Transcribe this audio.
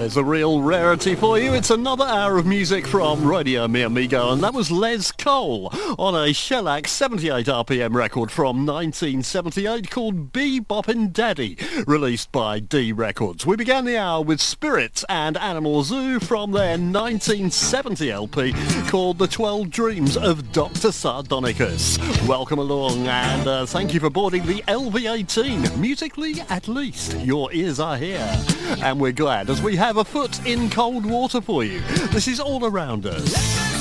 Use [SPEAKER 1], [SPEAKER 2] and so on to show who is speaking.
[SPEAKER 1] There's a real rarity for you. It's another hour of music from Radio Mi Amigo, and that was Les Cole on a shellac 78 RPM record from 1978 called Beboppin' Daddy, released by D Records. We began the hour with Spirits and Animal Zoo from their 1970 LP called The 12 Dreams of Dr. Sardonicus. Welcome along, and thank you for boarding the LV18. Musically, at least, your ears are here. And we're glad as we have a foot in cold water for you. This is All Around Us.